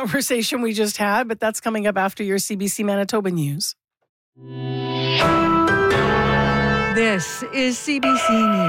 conversation we just had, but that's coming up after your CBC Manitoba news. This is CBC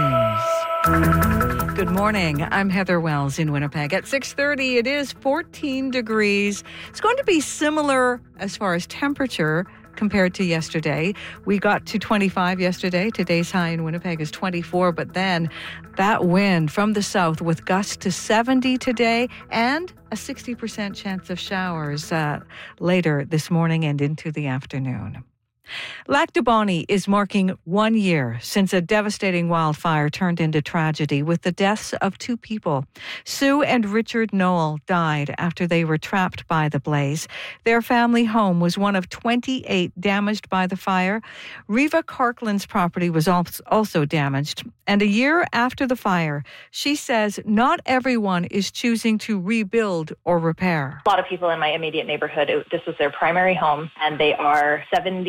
News. Good morning. I'm Heather Wells in Winnipeg. At 6:30, it is 14 degrees. It's going to be similar as far as temperature compared to yesterday. We got to 25 yesterday. Today's high in Winnipeg is 24, but then that wind from the south with gusts to 70 today and a 60% chance of showers later this morning and into the afternoon. Lac du Bonnet is marking 1 year since a devastating wildfire turned into tragedy with the deaths of 2 people. Sue and Richard Noel died after they were trapped by the blaze. Their family home was one of 28 damaged by the fire. Reva Carkland's property was also damaged. And a year after the fire, she says not everyone is choosing to rebuild or repair. A lot of people in my immediate neighborhood, this was their primary home, and they are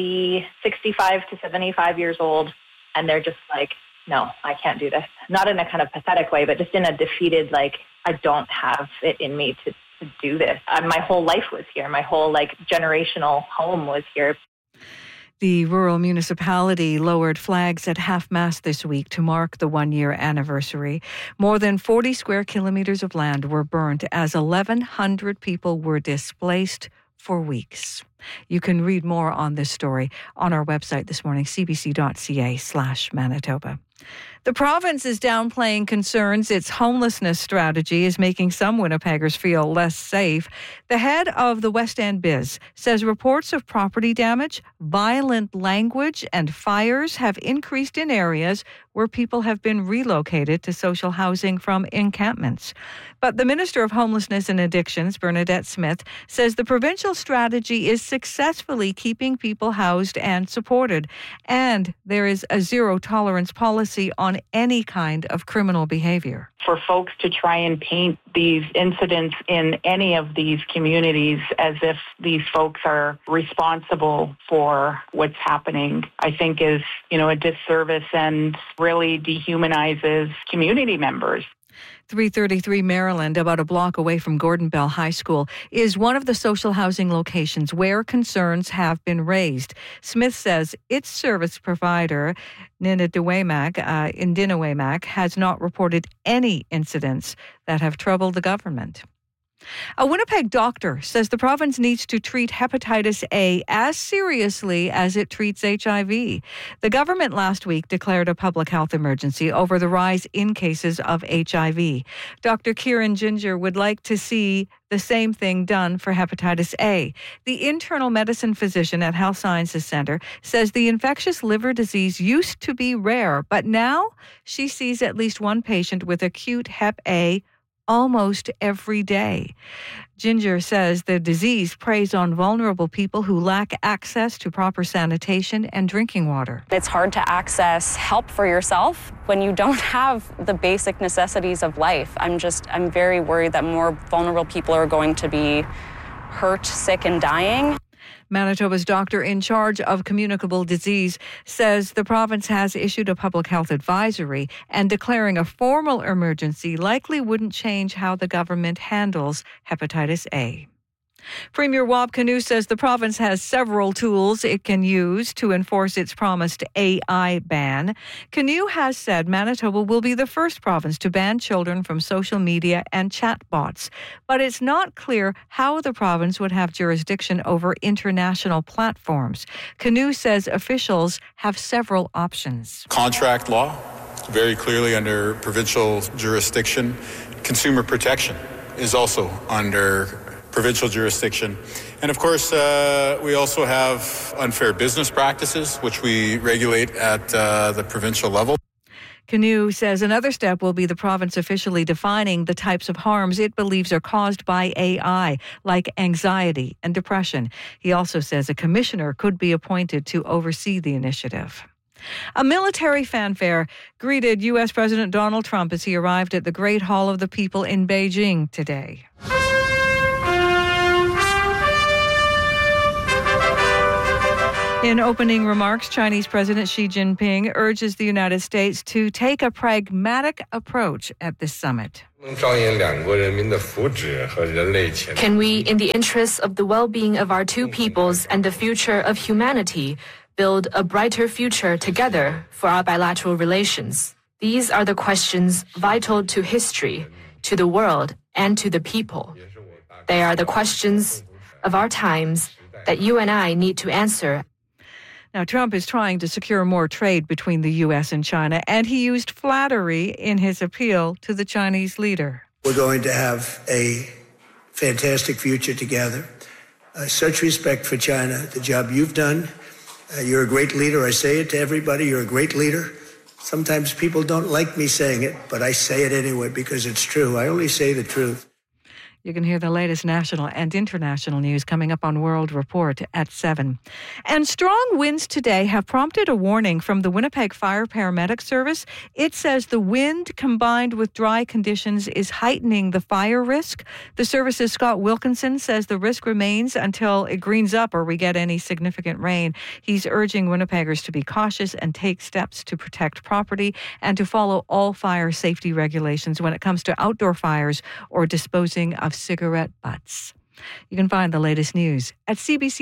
65 to 75 years old, and they're just like, no, I can't do this. Not in a kind of pathetic way, but just in a defeated, like, I don't have it in me to do this. My whole life was here. My whole, generational home was here. The rural municipality lowered flags at half-mast this week to mark the 1-year anniversary. More than 40 square kilometers of land were burnt as 1,100 people were displaced for weeks. You can read more on this story on our website this morning, cbc.ca/Manitoba. The province is downplaying concerns its homelessness strategy is making some Winnipeggers feel less safe. The head of the West End Biz says reports of property damage, violent language, and fires have increased in areas where people have been relocated to social housing from encampments. But the Minister of Homelessness and Addictions, Bernadette Smith, says the provincial strategy is successfully keeping people housed and supported, and there is a zero-tolerance policy on any kind of criminal behavior. For folks to try and paint these incidents in any of these communities as if these folks are responsible for what's happening, I think is, a disservice and really dehumanizes community members. 333 Maryland, about a block away from Gordon Bell High School, is one of the social housing locations where concerns have been raised. Smith says its service provider, Indinawaymak, has not reported any incidents that have troubled the government. A Winnipeg doctor says the province needs to treat hepatitis A as seriously as it treats HIV. The government last week declared a public health emergency over the rise in cases of HIV. Dr. Kieran Ginger would like to see the same thing done for hepatitis A. The internal medicine physician at Health Sciences Centre says the infectious liver disease used to be rare, but now she sees at least one patient with acute Hep A almost every day. Ginger says the disease preys on vulnerable people who lack access to proper sanitation and drinking water. It's hard to access help for yourself when you don't have the basic necessities of life. I'm very worried that more vulnerable people are going to be hurt, sick, and dying. Manitoba's doctor in charge of communicable disease says the province has issued a public health advisory, and declaring a formal emergency likely wouldn't change how the government handles hepatitis A. Premier Wab Kinew says the province has several tools it can use to enforce its promised AI ban. Kinew has said Manitoba will be the first province to ban children from social media and chatbots, but it's not clear how the province would have jurisdiction over international platforms. Kinew says officials have several options. Contract law, very clearly under provincial jurisdiction. Consumer protection is also under provincial jurisdiction. And of course, we also have unfair business practices, which we regulate at the provincial level. Kinew says another step will be the province officially defining the types of harms it believes are caused by AI, like anxiety and depression. He also says a commissioner could be appointed to oversee the initiative. A military fanfare greeted U.S. President Donald Trump as he arrived at the Great Hall of the People in Beijing today. In opening remarks, Chinese President Xi Jinping urges the United States to take a pragmatic approach at this summit. Can we, in the interests of the well-being of our two peoples and the future of humanity, build a brighter future together for our bilateral relations? These are the questions vital to history, to the world, and to the people. They are the questions of our times that you and I need to answer. Now, Trump is trying to secure more trade between the U.S. and China, and he used flattery in his appeal to the Chinese leader. We're going to have a fantastic future together. Such respect for China, the job you've done. You're a great leader. I say it to everybody. You're a great leader. Sometimes people don't like me saying it, but I say it anyway because it's true. I only say the truth. You can hear the latest national and international news coming up on World Report at 7. And strong winds today have prompted a warning from the Winnipeg Fire Paramedic Service. It says the wind combined with dry conditions is heightening the fire risk. The service's Scott Wilkinson says the risk remains until it greens up or we get any significant rain. He's urging Winnipeggers to be cautious and take steps to protect property and to follow all fire safety regulations when it comes to outdoor fires or disposing of cigarette butts. You can find the latest news at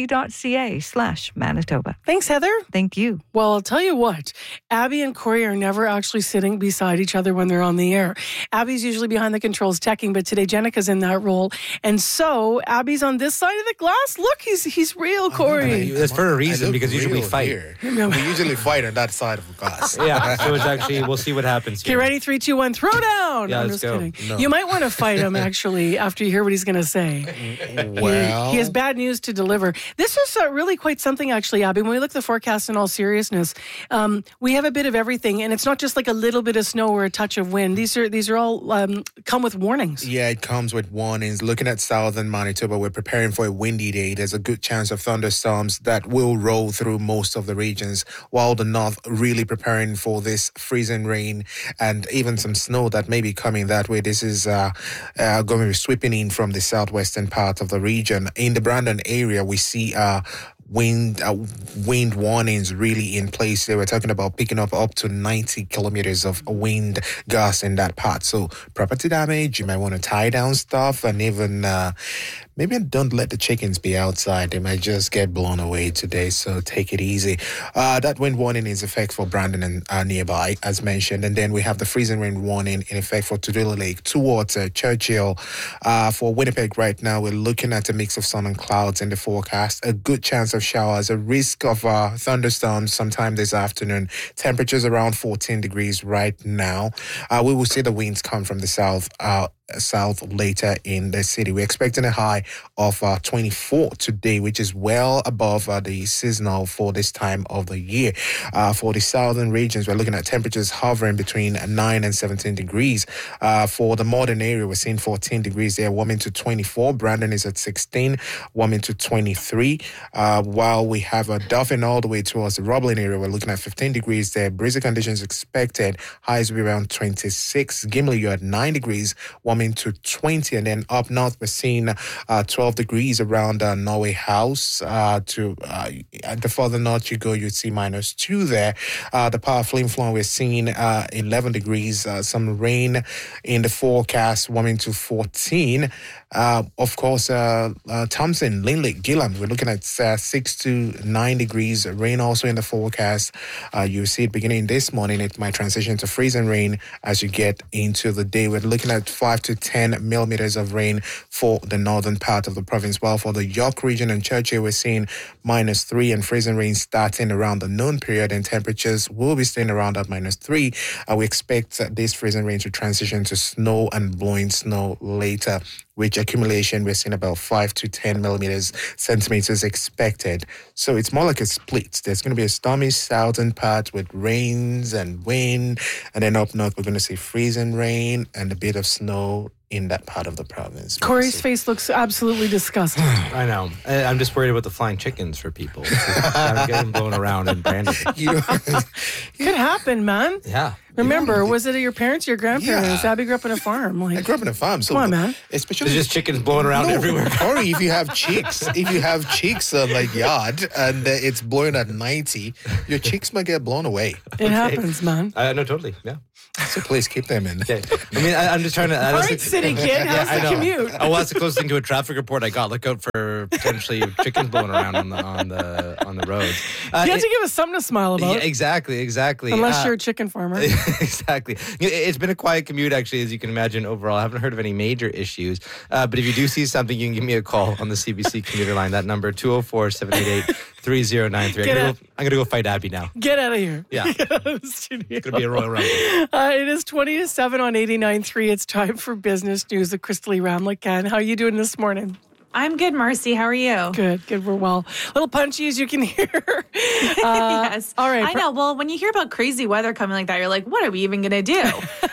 cbc.ca/Manitoba. Thanks, Heather. Thank you. Well, I'll tell you what, Abby and Corey are never actually sitting beside each other when they're on the air. Abby's usually behind the controls teching, but today Jenica's in that role. And so Abby's on this side of the glass. Look, he's real, Corey. That's for a reason, because usually we fight. We usually fight on that side of the glass. Yeah, so it's actually, we'll see what happens here. Okay, ready? 3, 2, 1, throw down. Yeah, I'm let's just go. kidding. No. You might want to fight him, actually, after you hear what he's going to say. Well, He has bad news to deliver. This is really quite something, actually, Abby. When we look at the forecast in all seriousness, we have a bit of everything, and it's not just like a little bit of snow or a touch of wind. These are all come with warnings. yeah, it comes with warnings. Looking at southern Manitoba, we're preparing for a windy day. There's a good chance of thunderstorms that will roll through most of the regions, while the north really preparing for this freezing rain and even some snow that may be coming that way. This is going to be sweeping in from the southwestern part of the region. In the Brandon area, we see wind warnings really in place. They were talking about picking up to 90 kilometers of wind gusts in that part. So property damage, you might want to tie down stuff, and even maybe don't let the chickens be outside. They might just get blown away today, so take it easy. That wind warning is in effect for Brandon and nearby, as mentioned. And then we have the freezing rain warning in effect for Tudela Lake towards Churchill. For Winnipeg right now, we're looking at a mix of sun and clouds in the forecast. A good chance of showers, a risk of thunderstorms sometime this afternoon. Temperatures around 14 degrees right now. We will see the winds come from the south later in the city. We're expecting a high of 24 today, which is well above the seasonal for this time of the year. For the southern regions, we're looking at temperatures hovering between 9 and 17 degrees. For the northern area, we're seeing 14 degrees there, warming to 24. Brandon is at 16, warming to 23. While we have a Dauphin all the way towards the Roblin area, we're looking at 15 degrees there. Breezy conditions expected. Highs will be around 26. Gimli, you're at 9 degrees, warming to 20. And then up north, we're seeing 12 degrees around Norway House. The further north you go, you'd see -2 there. The Power Flin Flon, we're seeing 11 degrees. Some rain in the forecast, warming to 14. Of course, Thompson, Linley, Gillam, we're looking at 6 to 9 degrees. Rain also in the forecast. You see it beginning this morning. It might transition to freezing rain as you get into the day. We're looking at 5 to 10 millimeters of rain for the northern part of the province. While for the York region and Churchill, we're seeing -3 and freezing rain starting around the noon period, and temperatures will be staying around at -3. We expect this freezing rain to transition to snow and blowing snow later, which accumulation we're seeing about 5 to 10 centimeters expected. So it's more like a split. There's going to be a stormy southern part with rains and wind, and then up north we're going to see freezing rain and a bit of snow in that part of the province. Corey's face looks absolutely disgusted. I know. I'm just worried about the flying chickens for people. I'm getting blown around in Brandon. Could happen, man. Yeah. Remember, was it your parents or your grandparents? Yeah. Abby grew up in a farm. I grew up in a farm. So come on, man. Especially There's just chickens blowing around everywhere. Or if you have chicks, like yard, and it's blowing at 90, your chicks might get blown away. It happens, man. No, totally. Yeah. So please keep them in. Okay. I mean, I'm just trying to. All right, city kid, how's the commute? Oh, well, that's the closest thing to a traffic report I got. Look out for potentially chickens blowing around on the roads. You have to give us something to smile about. Yeah, exactly. Unless you're a chicken farmer. Exactly. It's been a quiet commute, actually, as you can imagine. Overall, I haven't heard of any major issues. But if you do see something, you can give me a call on the CBC commuter line. That number 204-788-3093. I'm gonna go fight Abby now. Get out of here. Yeah. Get out of the studio. It's gonna be a Royal Rumble. It is 20-7 on 89.3. It's time for business news with Crystal Lee Ramlick. How are you doing this morning? I'm good, Marcy. How are you? Good. We're well. A little punchy, as you can hear. Yes. All right. I know. Well, when you hear about crazy weather coming like that, you're like, what are we even going to do?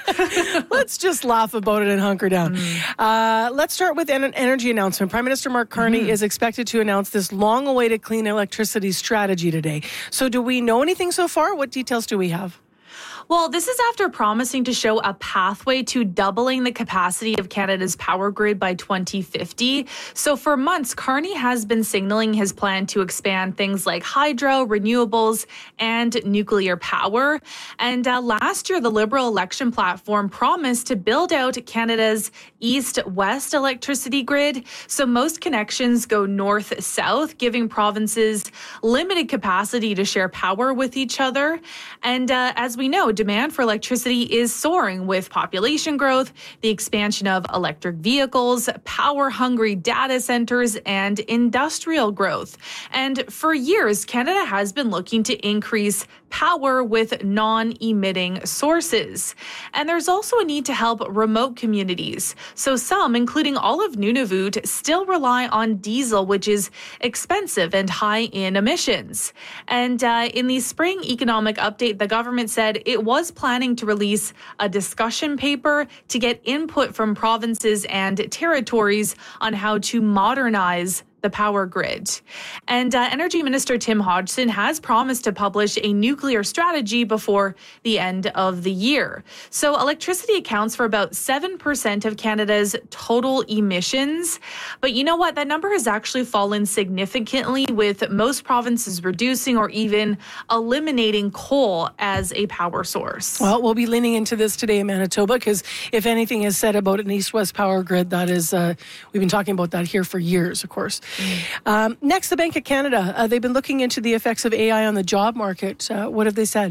Let's just laugh about it and hunker down. Let's start with an energy announcement. Prime Minister Mark Carney is expected to announce this long-awaited clean electricity strategy today. So do we know anything so far? What details do we have? Well, this is after promising to show a pathway to doubling the capacity of Canada's power grid by 2050. So for months, Carney has been signaling his plan to expand things like hydro, renewables, and nuclear power. And last year, the Liberal election platform promised to build out Canada's east-west electricity grid. So most connections go north-south, giving provinces limited capacity to share power with each other. And as we know, demand for electricity is soaring with population growth, the expansion of electric vehicles, power-hungry data centers, and industrial growth. And for years, Canada has been looking to increase power with non-emitting sources. And there's also a need to help remote communities. So some, including all of Nunavut, still rely on diesel, which is expensive and high in emissions. And in the spring economic update, the government said it was planning to release a discussion paper to get input from provinces and territories on how to modernize the power grid. And Energy Minister Tim Hodgson has promised to publish a nuclear strategy before the end of the year. So electricity accounts for about 7% of Canada's total emissions. But you know what? That number has actually fallen significantly, with most provinces reducing or even eliminating coal as a power source. Well, we'll be leaning into this today in Manitoba, because if anything is said about an east-west power grid, that is, we've been talking about that here for years, of course. Next, the Bank of Canada. They've been looking into the effects of AI on the job market. What have they said?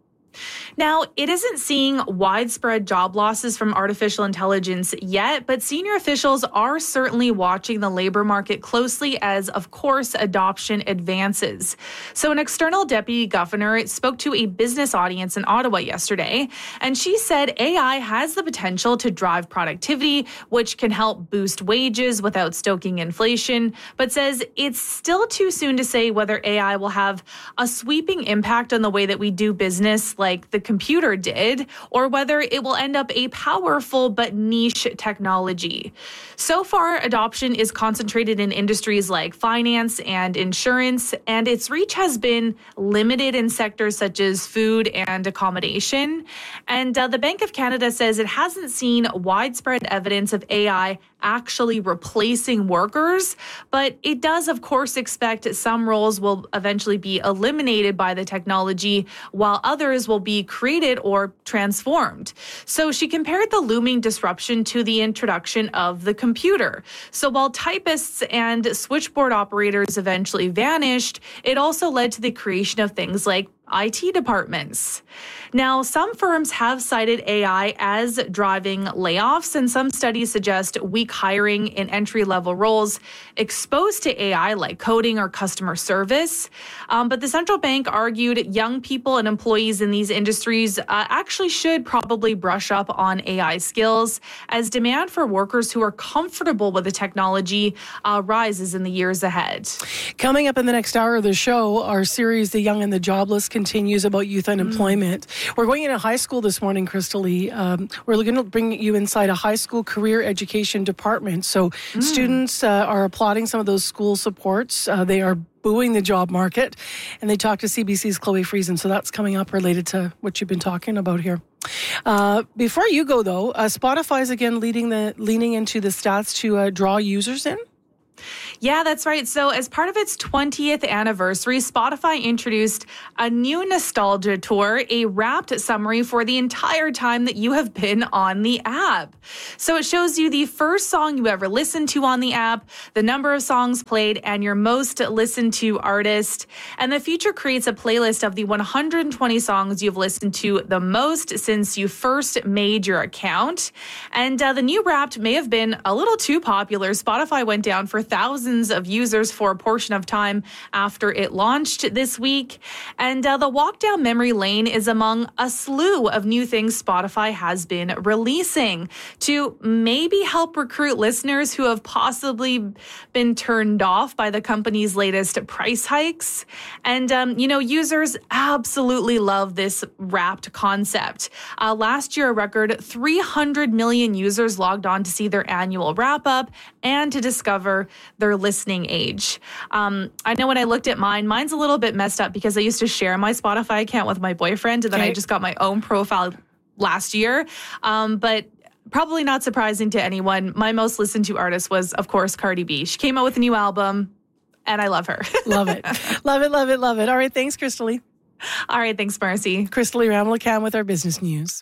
Now, it isn't seeing widespread job losses from artificial intelligence yet, but senior officials are certainly watching the labor market closely as, of course, adoption advances. So an external deputy governor spoke to a business audience in Ottawa yesterday, and she said AI has the potential to drive productivity, which can help boost wages without stoking inflation, but says it's still too soon to say whether AI will have a sweeping impact on the way that we do business like the computer did, or whether it will end up a powerful but niche technology. So far, adoption is concentrated in industries like finance and insurance, and its reach has been limited in sectors such as food and accommodation. And the Bank of Canada says it hasn't seen widespread evidence of AI actually replacing workers, but it does, of course, expect some roles will eventually be eliminated by the technology, while others will be created or transformed. So she compared the looming disruption to the introduction of the computer. So while typists and switchboard operators eventually vanished, it also led to the creation of things like IT departments. Now, some firms have cited AI as driving layoffs, and some studies suggest weak hiring in entry-level roles exposed to AI like coding or customer service. But the central bank argued young people and employees in these industries actually should probably brush up on AI skills, as demand for workers who are comfortable with the technology rises in the years ahead. Coming up in the next hour of the show, our series, The Young and the Jobless, continues about youth unemployment. We're going into high school this morning, Crystal Lee. We're going to bring you inside a high school career education department. So students are applauding some of those school supports. They are booing the job market. And they talked to CBC's Chloe Friesen. So that's coming up related to what you've been talking about here. Before you go, though, Spotify is again leaning into the stats to draw users in. Yeah, that's right. So as part of its 20th anniversary, Spotify introduced a new nostalgia tour, a wrapped summary for the entire time that you have been on the app. So it shows you the first song you ever listened to on the app, the number of songs played, and your most listened to artist. And the feature creates a playlist of the 120 songs you've listened to the most since you first made your account. And the new Wrapped may have been a little too popular. Spotify went down for thousands of users for a portion of time after it launched this week. And the walk down memory lane is among a slew of new things Spotify has been releasing to maybe help recruit listeners who have possibly been turned off by the company's latest price hikes. And, users absolutely love this Wrapped concept. Last year, a record 300 million users logged on to see their annual wrap up and to discover their listening age. I know when I looked at mine's a little bit messed up because I used to share my Spotify account with my boyfriend, and then I just got my own profile last year. But probably not surprising to anyone, my most listened to artist was, of course, Cardi B. She came out with a new album, and I love her. Love it. Love it, love it, love it. All right, thanks, Crystalie. All right, thanks, Marcy. Crystalie Ramlichan with our business news.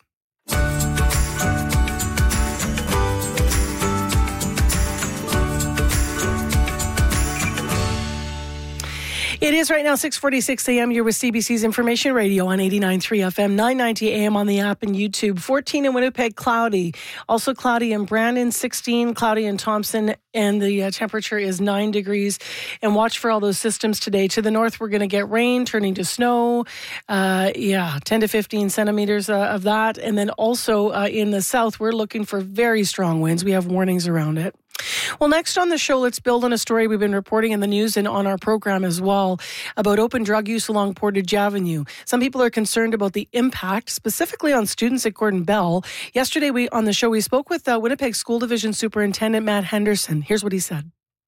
It is right now 6:46 a.m. You're with CBC's Information Radio on 89.3 FM, 990 a.m. on the app and YouTube. 14 in Winnipeg, cloudy. Also cloudy in Brandon, 16, cloudy in Thompson, and the temperature is 9 degrees. And watch for all those systems today. To the north, we're going to get rain turning to snow. 10 to 15 centimeters of that. And then also in the south, we're looking for very strong winds. We have warnings around it. Well, next on the show, let's build on a story we've been reporting in the news and on our program as well about open drug use along Portage Avenue. Some people are concerned about the impact, specifically on students at Gordon Bell. Yesterday, on the show, we spoke with Winnipeg School Division Superintendent Matt Henderson. Here's what he said.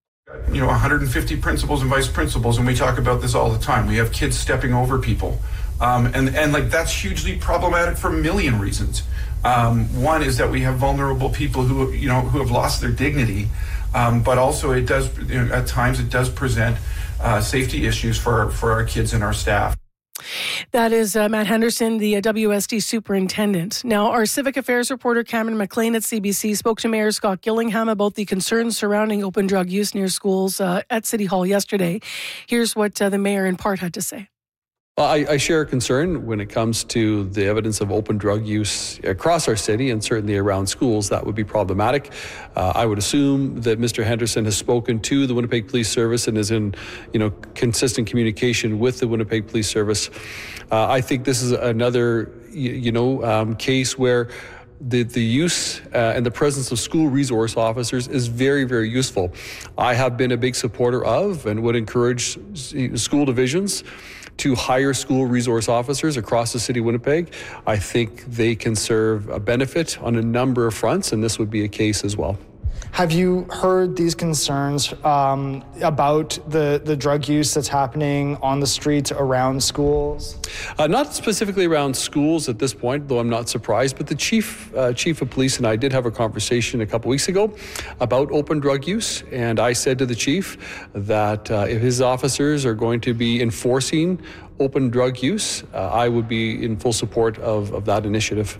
150 principals and vice principals, and we talk about this all the time. We have kids stepping over people. And that's hugely problematic for a million reasons. One is that we have vulnerable people who have lost their dignity, but also it does, at times it does present safety issues for our kids and our staff. That is Matt Henderson, the WSD superintendent. Now, our civic affairs reporter Cameron McLean at CBC spoke to Mayor Scott Gillingham about the concerns surrounding open drug use near schools at City Hall yesterday. Here's what the mayor in part had to say. Well, I share a concern when it comes to the evidence of open drug use across our city and certainly around schools. That would be problematic. I would assume that Mr. Henderson has spoken to the Winnipeg Police Service and is in, consistent communication with the Winnipeg Police Service. I think this is another, case where the use and the presence of school resource officers is very, very useful. I have been a big supporter of and would encourage school divisions to hire school resource officers across the city of Winnipeg. I think they can serve a benefit on a number of fronts, and this would be a case as well. Have you heard these concerns about the drug use that's happening on the streets around schools? Not specifically around schools at this point, though I'm not surprised, but the chief of police and I did have a conversation a couple weeks ago about open drug use, and I said to the chief that if his officers are going to be enforcing open drug use, I would be in full support of that initiative.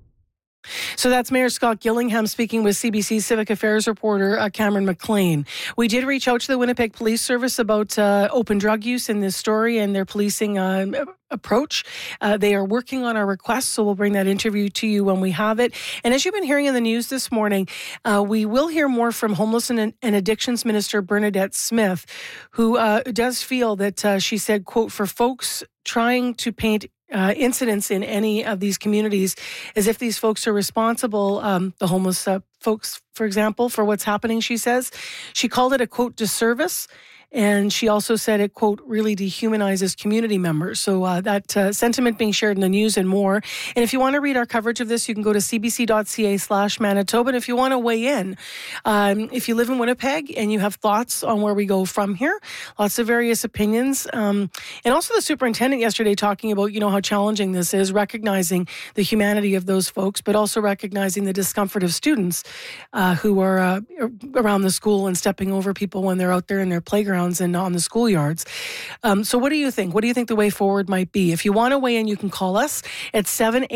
So that's Mayor Scott Gillingham speaking with CBC Civic Affairs reporter Cameron McLean. We did reach out to the Winnipeg Police Service about open drug use in this story and their policing approach. They are working on our request, so we'll bring that interview to you when we have it. And as you've been hearing in the news this morning, we will hear more from Homeless and Addictions Minister Bernadette Smith, who does feel that she said, quote, for folks trying to paint incidents in any of these communities as if these folks are responsible, the homeless folks, for example, for what's happening, she says. She called it a, quote, disservice. And she also said it, quote, really dehumanizes community members. So that sentiment being shared in the news and more. And if you want to read our coverage of this, you can go to cbc.ca/Manitoba. And if you want to weigh in, if you live in Winnipeg and you have thoughts on where we go from here, lots of various opinions. And also the superintendent yesterday talking about, how challenging this is, recognizing the humanity of those folks, but also recognizing the discomfort of students who are around the school and stepping over people when they're out there in their playgrounds and on the schoolyards. So what do you think? What do you think the way forward might be? If you want to weigh in, you can call us at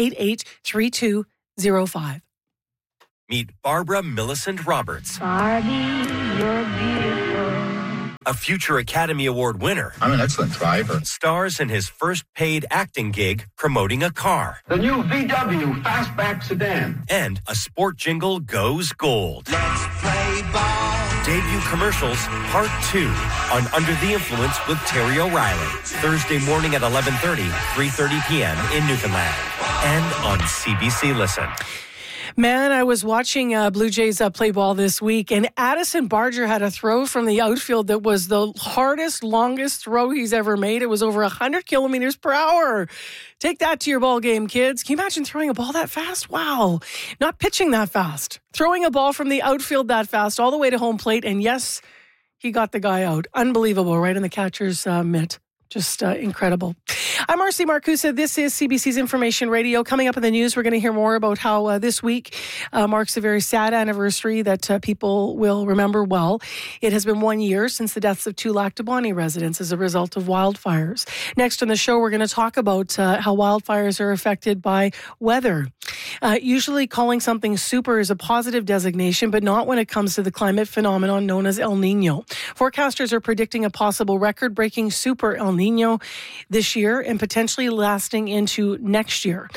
788-3205. Meet Barbara Millicent Roberts. Barbie, you're beautiful. A future Academy Award winner. I'm an excellent driver. Stars in his first paid acting gig promoting a car. The new VW Fastback sedan. And a sport jingle goes gold. Let's play ball. Debut commercials, part 2 on Under the Influence with Terry O'Reilly. Thursday morning at 11:30, 3:30 p.m. in Newfoundland. And on CBC Listen. Man, I was watching Blue Jays play ball this week, and Addison Barger had a throw from the outfield that was the hardest, longest throw he's ever made. It was over 100 kilometers per hour. Take that to your ball game, kids. Can you imagine throwing a ball that fast? Wow. Not pitching that fast. Throwing a ball from the outfield that fast all the way to home plate, and yes, he got the guy out. Unbelievable, right in the catcher's mitt. Just incredible. I'm Marcy Marcusa. This is CBC's Information Radio. Coming up in the news, we're going to hear more about how this week marks a very sad anniversary that people will remember well. It has been 1 year since the deaths of 2 Lac du Bonnet residents as a result of wildfires. Next on the show, we're going to talk about how wildfires are affected by weather. Usually calling something super is a positive designation, but not when it comes to the climate phenomenon known as El Nino. Forecasters are predicting a possible record-breaking super El Nino this year and potentially lasting into next year,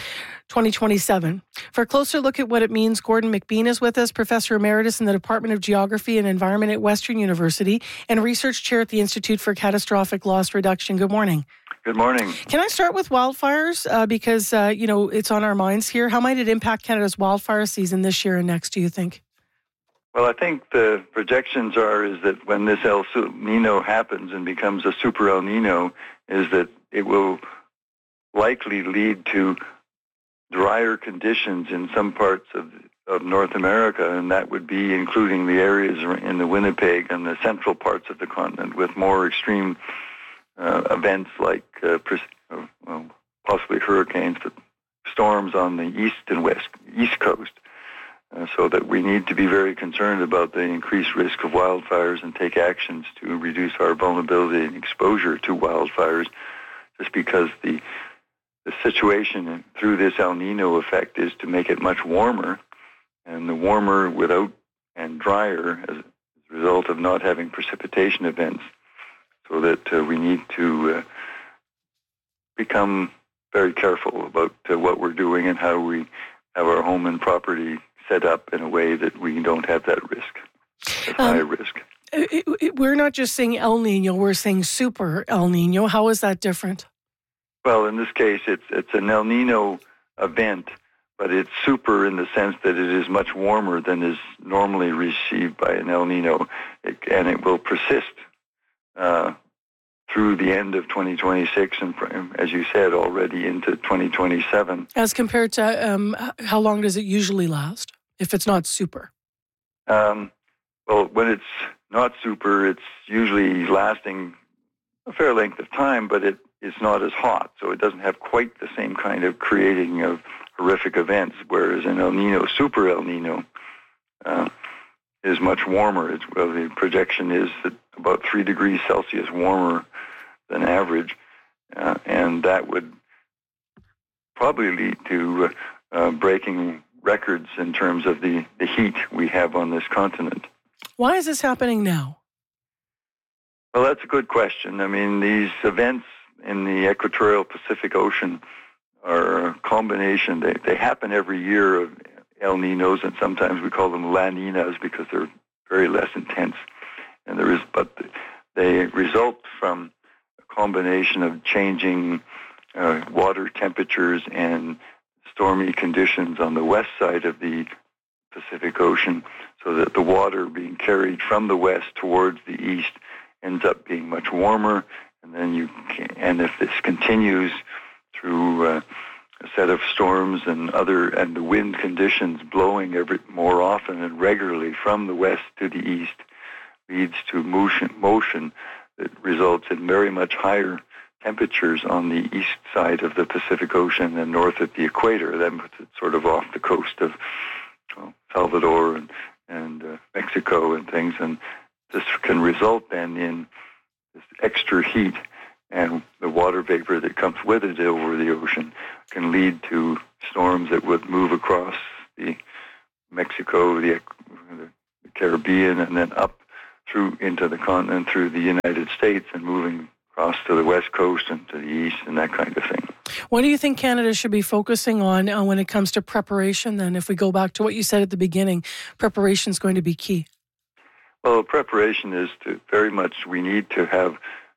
2027. For a closer look at what it means, Gordon McBean is with us, Professor Emeritus in the Department of Geography and Environment at Western University and Research Chair at the Institute for Catastrophic Loss Reduction. Good morning. Good morning. Can I start with wildfires? Because, it's on our minds here. How might it impact Canada's wildfire season this year and next, do you think? Well, I think the projections is that when this El Nino happens and becomes a super El Nino, is that it will likely lead to drier conditions in some parts of North America, and that would be including the areas in the Winnipeg and the central parts of the continent with more extreme events like possibly hurricanes, but storms on the east coast. So that we need to be very concerned about the increased risk of wildfires and take actions to reduce our vulnerability and exposure to wildfires, just because the situation through this El Nino effect is to make it much warmer, and the warmer without and drier as a result of not having precipitation events, so that we need to become very careful about what we're doing and how we have our home and property set up in a way that we don't have that risk, that high risk. We're not just saying El Nino, we're saying super El Nino. How is that different? Well, in this case, it's an El Nino event, but it's super in the sense that it is much warmer than is normally received by an El Nino, and it will persist through the end of 2026 and, as you said, already into 2027. As compared to how long does it usually last if it's not super? Well, when it's not super, it's usually lasting a fair length of time, but it's not as hot, so it doesn't have quite the same kind of creating of horrific events, whereas an El Nino, super El Nino, is much warmer. The projection is that about 3 degrees Celsius warmer than average, and that would probably lead to breaking records in terms of the heat we have on this continent. Why is this happening now? Well, that's a good question. I mean, these events in the equatorial Pacific Ocean are a combination. They happen every year of El Ninos, and sometimes we call them La Ninas because they're very less intense. But they result from a combination of changing water temperatures and stormy conditions on the west side of the Pacific Ocean, so that the water being carried from the west towards the east ends up being much warmer, and then and if this continues through a set of storms and the wind conditions blowing more often and regularly from the west to the east, leads to motion that results in very much higher temperatures on the east side of the Pacific Ocean and north at the equator. That puts it sort of off the coast of Salvador and Mexico and things, and this can result then in this extra heat, and the water vapor that comes with it over the ocean can lead to storms that would move across the Mexico, the Caribbean, and then up through into the continent through the United States and moving across to the west coast and to the east and that kind of thing. What do you think Canada should be focusing on when it comes to preparation then? If we go back to what you said at the beginning, preparation is going to be key. Well, preparation is we need to have,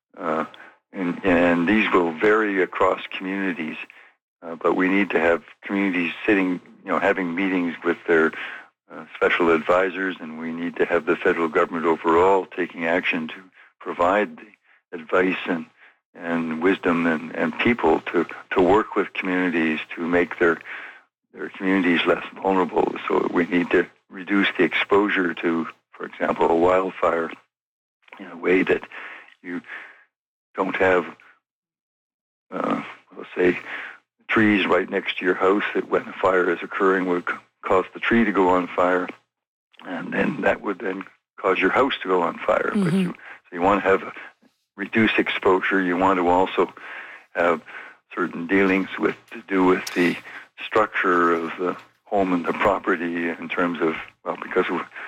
and these will vary across communities, but we need to have communities sitting, having meetings with their special advisors, and we need to have the federal government overall taking action to provide the advice and wisdom and people to work with communities to make their communities less vulnerable. So we need to reduce the exposure to, for example, a wildfire in a way that you don't have, let's say, trees right next to your house that when a fire is occurring would cause the tree to go on fire, and then that would then cause your house to go on fire. Mm-hmm. But you want to have reduced exposure. You want to also have certain dealings to do with the structure of the home and the property in terms of, because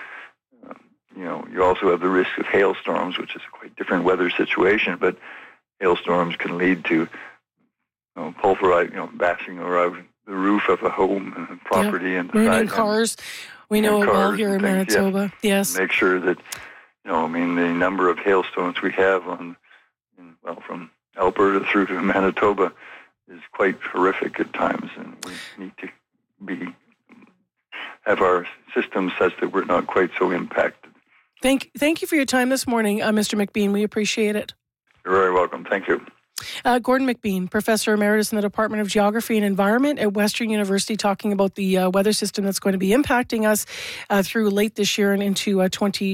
you also have the risk of hailstorms, which is a quite different weather situation, but hailstorms can lead to pulverized, bashing around the roof of a home and property and ruining cars. We know it well here in Manitoba. Yes. Make sure that, the number of hailstones we have from Alberta through to Manitoba is quite horrific at times, and we need to have our system such that we're not quite so impacted. Thank you for your time this morning, Mr. McBean. We appreciate it. You're very welcome. Thank you. Gordon McBean, Professor Emeritus in the Department of Geography and Environment at Western University, talking about the weather system that's going to be impacting us through late this year and into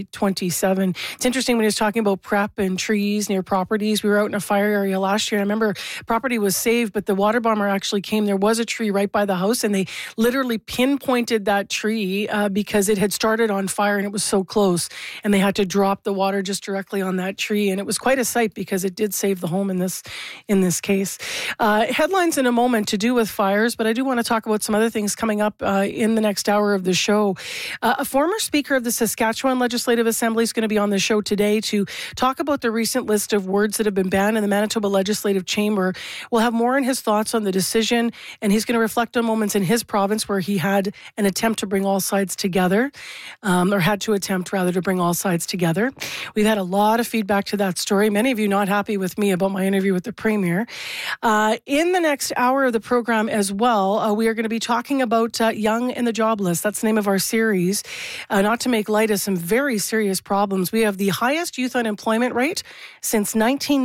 2027. It's interesting when he was talking about prep and trees near properties. We were out in a fire area last year. I remember property was saved, but the water bomber actually came. There was a tree right by the house, and they literally pinpointed that tree because it had started on fire and it was so close, and they had to drop the water just directly on that tree. And it was quite a sight because it did save the home in this case. Headlines in a moment to do with fires, but I do want to talk about some other things coming up in the next hour of the show. A former speaker of the Saskatchewan Legislative Assembly is going to be on the show today to talk about the recent list of words that have been banned in the Manitoba Legislative Chamber. We'll have more on his thoughts on the decision, and he's going to reflect on moments in his province where he had an attempt to bring all sides together, or had to attempt rather to bring all sides together. We've had a lot of feedback to that story. Many of you not happy with me about my interview with the Premier. In the next hour of the program as well, we are going to be talking about Young and the Jobless. That's the name of our series. Not to make light of some very serious problems. We have the highest youth unemployment rate since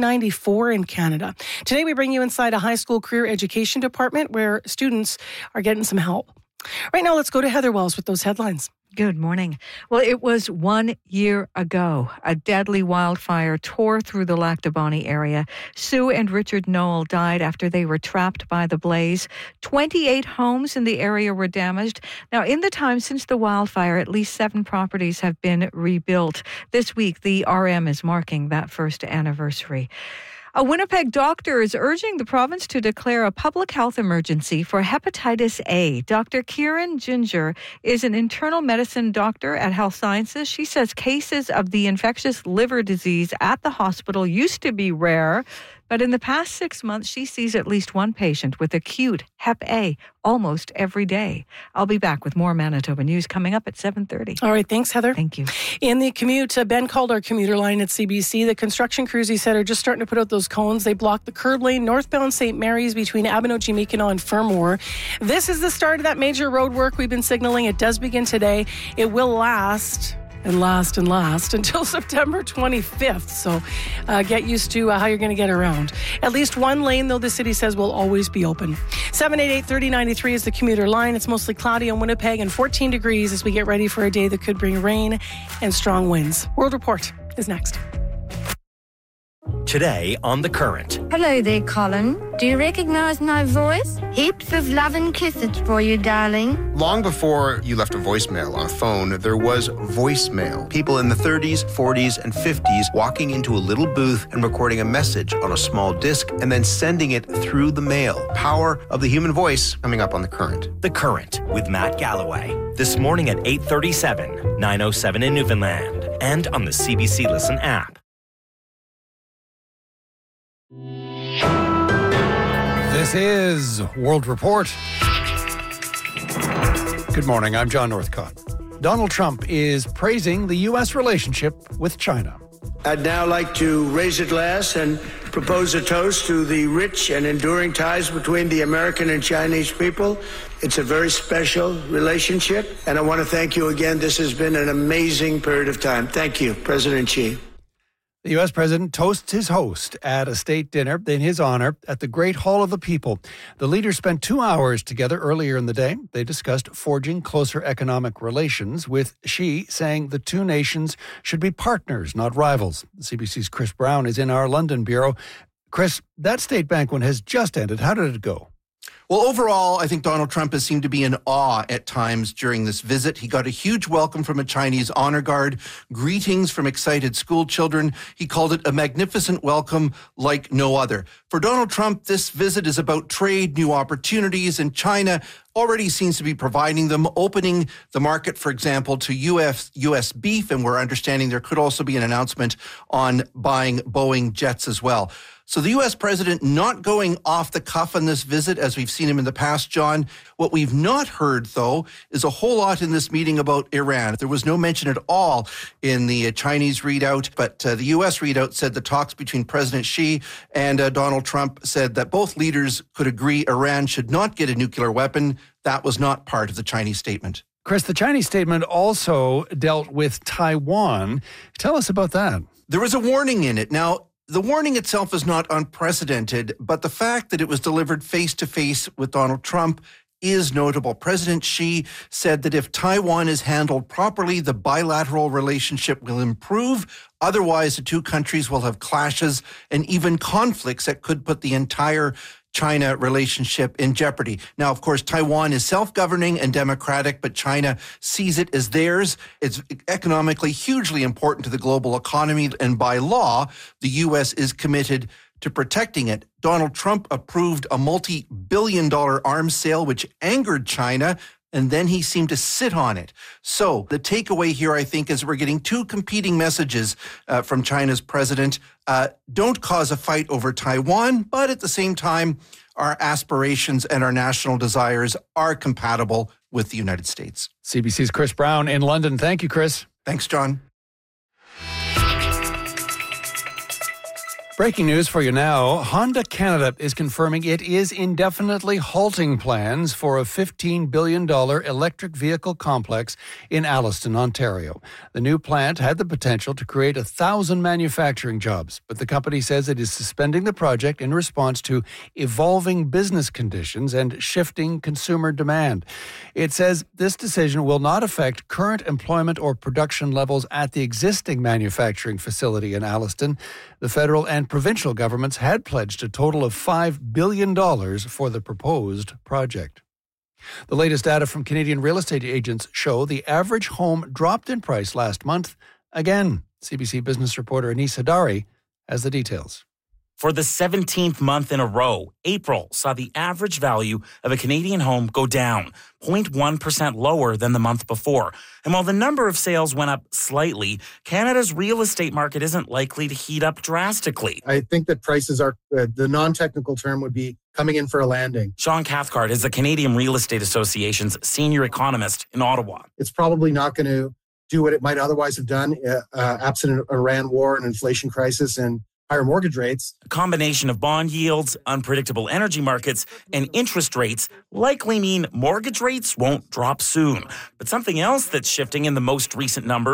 1994 in Canada. Today we bring you inside a high school career education department where students are getting some help. Right now, let's go to Heather Wells with those headlines. Good morning. Well, it was 1 year ago. A deadly wildfire tore through the Lac du Bonnet area. Sue and Richard Noel died after they were trapped by the blaze. 28 homes in the area were damaged. Now, in the time since the wildfire, at least 7 properties have been rebuilt. This week, the RM is marking that first anniversary. A Winnipeg doctor is urging the province to declare a public health emergency for hepatitis A. Dr. Kieran Ginger is an internal medicine doctor at Health Sciences. She says cases of the infectious liver disease at the hospital used to be rare, but in the past 6 months, she sees at least one patient with acute Hep A almost every day. I'll be back with more Manitoba news coming up at 7:30. All right. Thanks, Heather. Thank you. In the commute, Ben called our commuter line at CBC. The construction crews, he said, are just starting to put out those cones. They blocked the curb lane northbound St. Mary's between Abenogi-Miikino and Fermor. This is the start of that major road work we've been signaling. It does begin today. It will last and last until September 25th. So get used to how you're going to get around. At least one lane, though, the city says will always be open. 788-3093 is the commuter line. It's mostly cloudy in Winnipeg and 14 degrees as we get ready for a day that could bring rain and strong winds. World Report is next. Today on The Current. Hello there, Colin. Do you recognize my voice? Heaps of love and kisses for you, darling. Long before you left a voicemail on a phone, there was voicemail. People in the 30s, 40s, and 50s walking into a little booth and recording a message on a small disc and then sending it through the mail. Power of the human voice coming up on The Current. The Current with Matt Galloway. This morning at 8:37, 9:07 in Newfoundland, and on the CBC Listen app. This is World Report. Good morning, I'm John Northcott. Donald Trump is praising the U.S. relationship with China. I'd now like to raise a glass and propose a toast to the rich and enduring ties between the American and Chinese people. It's a very special relationship, and I want to thank you again. This has been an amazing period of time. Thank you, President Xi. The U.S. president toasts his host at a state dinner in his honor at the Great Hall of the People. The leaders spent 2 hours together earlier in the day. They discussed forging closer economic relations, with Xi saying the two nations should be partners, not rivals. CBC's Chris Brown is in our London bureau. Chris, that state banquet has just ended. How did it go? Well, overall, I think Donald Trump has seemed to be in awe at times during this visit. He got a huge welcome from a Chinese honor guard, greetings from excited school children. He called it a magnificent welcome like no other. For Donald Trump, this visit is about trade, new opportunities, and China already seems to be providing them, opening the market, for example, to U.S. beef, and we're understanding there could also be an announcement on buying Boeing jets as well. So the U.S. president not going off the cuff on this visit, as we've seen him in the past, John. What we've not heard, though, is a whole lot in this meeting about Iran. There was no mention at all in the Chinese readout, but the U.S. readout said the talks between President Xi and Donald Trump said that both leaders could agree Iran should not get a nuclear weapon. That was not part of the Chinese statement. Chris, the Chinese statement also dealt with Taiwan. Tell us about that. There was a warning in it. Now, the warning itself is not unprecedented, but the fact that it was delivered face-to-face with Donald Trump is notable. President Xi said that if Taiwan is handled properly, the bilateral relationship will improve. Otherwise, the two countries will have clashes and even conflicts that could put the entire China relationship in jeopardy. Now, of course, Taiwan is self-governing and democratic, but China sees it as theirs. It's economically hugely important to the global economy, and by law, the U.S. is committed to protecting it. Donald Trump approved a multi-billion-dollar arms sale, which angered China, and then he seemed to sit on it. So the takeaway here, I think, is we're getting two competing messages from China's president. Don't cause a fight over Taiwan, but at the same time, our aspirations and our national desires are compatible with the United States. CBC's Chris Brown in London. Thank you, Chris. Thanks, John. Breaking news for you now. Honda Canada is confirming it is indefinitely halting plans for a $15 billion electric vehicle complex in Alliston, Ontario. The new plant had the potential to create 1,000 manufacturing jobs, but the company says it is suspending the project in response to evolving business conditions and shifting consumer demand. It says this decision will not affect current employment or production levels at the existing manufacturing facility in Alliston. The federal and provincial governments had pledged a total of $5 billion for the proposed project. The latest data from Canadian real estate agents show the average home dropped in price last month again. CBC business reporter Anis Hadari has the details. For the 17th month in a row, April saw the average value of a Canadian home go down, 0.1% lower than the month before. And while the number of sales went up slightly, Canada's real estate market isn't likely to heat up drastically. I think that prices are, the non-technical term would be coming in for a landing. Sean Cathcart is the Canadian Real Estate Association's senior economist in Ottawa. It's probably not going to do what it might otherwise have done, absent an Iran war and inflation crisis and higher mortgage rates. A combination of bond yields, unpredictable energy markets, and interest rates likely mean mortgage rates won't drop soon. But something else that's shifting in the most recent numbers,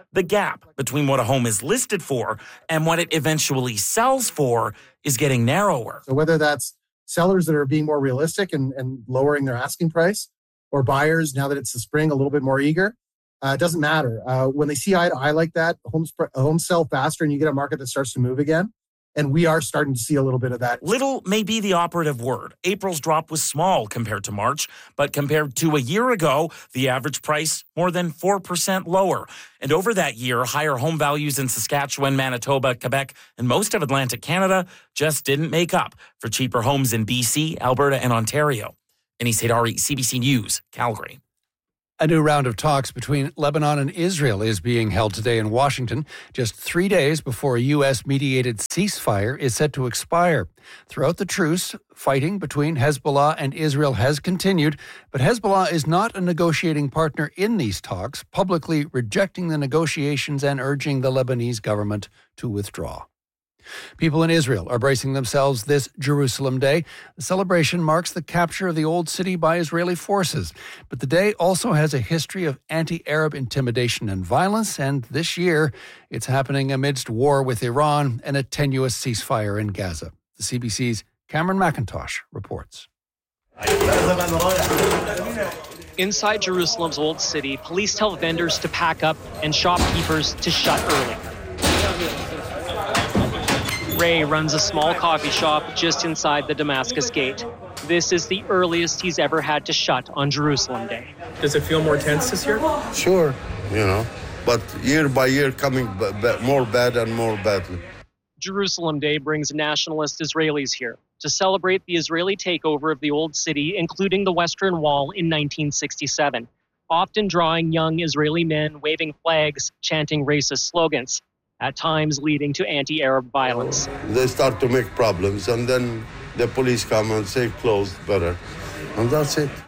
the gap between what a home is listed for and what it eventually sells for is getting narrower. So whether that's sellers that are being more realistic and lowering their asking price, or buyers, now that it's the spring, a little bit more eager, it doesn't matter. When they see eye to eye like that, homes sell faster and you get a market that starts to move again. And we are starting to see a little bit of that. Little may be the operative word. April's drop was small compared to March, but compared to a year ago, the average price more than 4% lower. And over that year, higher home values in Saskatchewan, Manitoba, Quebec, and most of Atlantic Canada just didn't make up for cheaper homes in BC, Alberta, and Ontario. Anis Haidari, CBC News, Calgary. A new round of talks between Lebanon and Israel is being held today in Washington, just 3 days before a U.S.-mediated ceasefire is set to expire. Throughout the truce, fighting between Hezbollah and Israel has continued, but Hezbollah is not a negotiating partner in these talks, publicly rejecting the negotiations and urging the Lebanese government to withdraw. People in Israel are bracing themselves this Jerusalem Day. The celebration marks the capture of the Old City by Israeli forces. But the day also has a history of anti-Arab intimidation and violence, and this year it's happening amidst war with Iran and a tenuous ceasefire in Gaza. The CBC's Cameron McIntosh reports. Inside Jerusalem's Old City, police tell vendors to pack up and shopkeepers to shut early. Ray runs a small coffee shop just inside the Damascus Gate. This is the earliest he's ever had to shut on Jerusalem Day. Does it feel more tense this year? Sure, but year by year coming more bad and more badly. Jerusalem Day brings nationalist Israelis here to celebrate the Israeli takeover of the Old City, including the Western Wall in 1967, often drawing young Israeli men waving flags, chanting racist slogans, at times leading to anti-Arab violence. They start to make problems, and then the police come and say closed better, and that's it.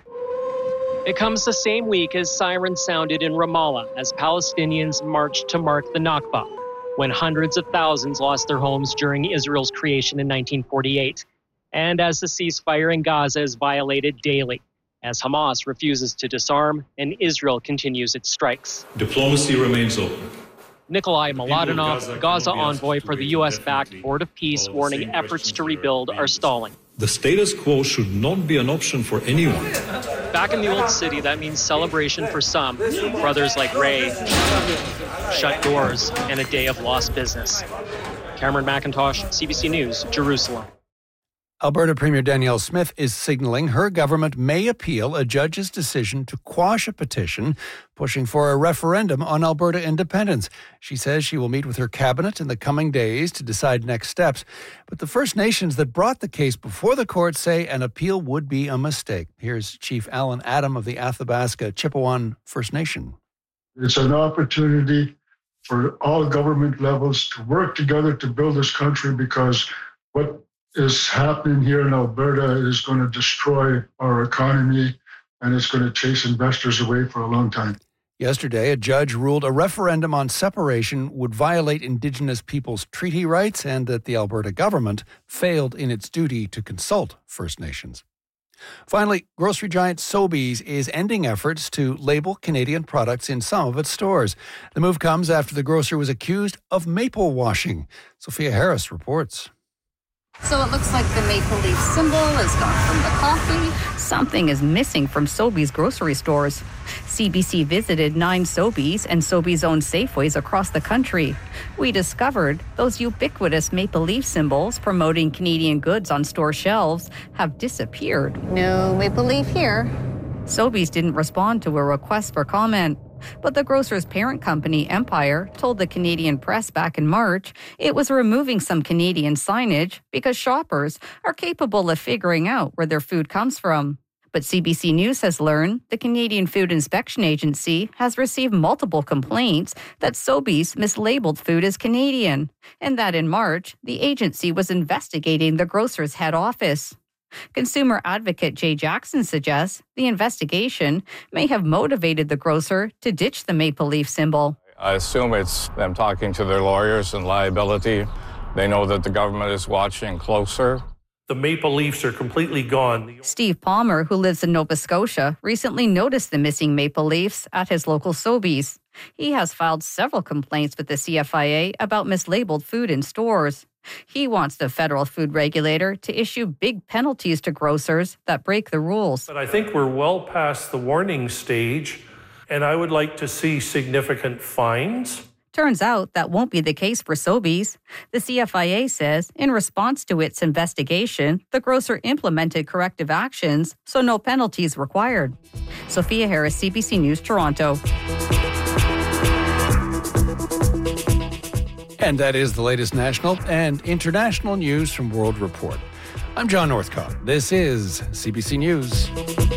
It comes the same week as sirens sounded in Ramallah as Palestinians marched to mark the Nakba, when hundreds of thousands lost their homes during Israel's creation in 1948, and as the ceasefire in Gaza is violated daily, as Hamas refuses to disarm and Israel continues its strikes. Diplomacy remains open. Nikolai Mladenov, Gaza envoy for the U.S.-backed Board of Peace, warning efforts to rebuild are stalling. The status quo should not be an option for anyone. Back in the Old City, that means celebration for some. Brothers like Ray, shut doors, and a day of lost business. Cameron McIntosh, CBC News, Jerusalem. Alberta Premier Danielle Smith is signaling her government may appeal a judge's decision to quash a petition pushing for a referendum on Alberta independence. She says she will meet with her cabinet in the coming days to decide next steps. But the First Nations that brought the case before the court say an appeal would be a mistake. Here's Chief Alan Adam of the Athabasca Chipewyan First Nation. It's an opportunity for all government levels to work together to build this country, because what is happening here in Alberta is going to destroy our economy, and it's going to chase investors away for a long time. Yesterday, a judge ruled a referendum on separation would violate Indigenous peoples' treaty rights and that the Alberta government failed in its duty to consult First Nations. Finally, grocery giant Sobeys is ending efforts to label Canadian products in some of its stores. The move comes after the grocer was accused of maple washing. Sophia Harris reports. So it looks like the maple leaf symbol is gone from the coffee. Something is missing from Sobeys grocery stores. CBC visited 9 Sobeys and Sobeys-owned Safeways across the country. We discovered those ubiquitous maple leaf symbols promoting Canadian goods on store shelves have disappeared. No maple leaf here. Sobeys didn't respond to a request for comment. But the grocer's parent company, Empire, told the Canadian press back in March it was removing some Canadian signage because shoppers are capable of figuring out where their food comes from. But CBC News has learned the Canadian Food Inspection Agency has received multiple complaints that Sobeys mislabeled food as Canadian, and that in March, the agency was investigating the grocer's head office. Consumer advocate Jay Jackson suggests the investigation may have motivated the grocer to ditch the maple leaf symbol. I assume it's them talking to their lawyers and liability. They know that the government is watching closer. The maple leaves are completely gone. Steve Palmer, who lives in Nova Scotia, recently noticed the missing maple leaves at his local Sobeys. He has filed several complaints with the CFIA about mislabeled food in stores. He wants the federal food regulator to issue big penalties to grocers that break the rules. But I think we're well past the warning stage, and I would like to see significant fines. Turns out that won't be the case for Sobeys. The CFIA says in response to its investigation, the grocer implemented corrective actions, so no penalties required. Sophia Harris, CBC News, Toronto. And that is the latest national and international news from World Report. I'm John Northcott. This is CBC News.